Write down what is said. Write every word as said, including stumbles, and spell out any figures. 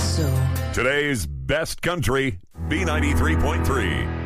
so. Today's best country, B ninety-three point three.